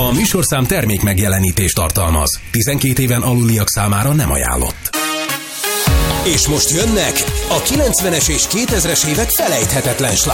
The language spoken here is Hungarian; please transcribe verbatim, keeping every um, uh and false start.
A műsorszám termék megjelenítést tartalmaz. tizenkét éven aluliak számára nem ajánlott. És most jönnek a kilencvenes és kétezres évek felejthetetlen slágerei.